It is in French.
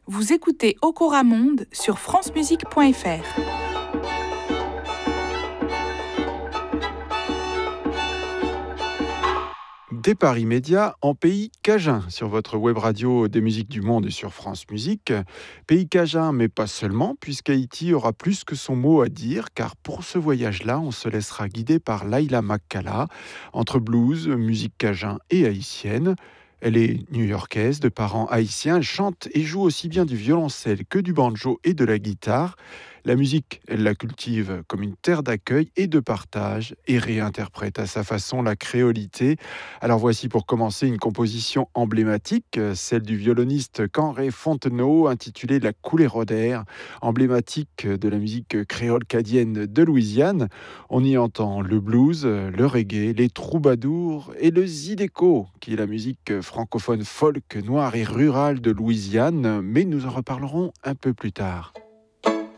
Vous écoutez Okora Monde sur francemusique.fr. Départ immédiat en pays cajun sur votre web radio des musiques du monde et sur France Musique. Pays cajun, mais pas seulement, puisqu'Haïti aura plus que son mot à dire, car pour ce voyage-là, on se laissera guider par Laila Makkala, entre blues, musique cajun et haïtienne. Elle est new-yorkaise, de parents haïtiens. Elle chante et joue aussi bien du violoncelle que du banjo et de la guitare. La musique, elle la cultive comme une terre d'accueil et de partage et réinterprète à sa façon la créolité. Alors voici pour commencer une composition emblématique, celle du violoniste Canré Fontenot, intitulée La Couleur d'air, emblématique de la musique créole cadienne de Louisiane. On y entend le blues, le reggae, les troubadours et le zydeco, qui est la musique francophone folk, noire et rurale de Louisiane, mais nous en reparlerons un peu plus tard.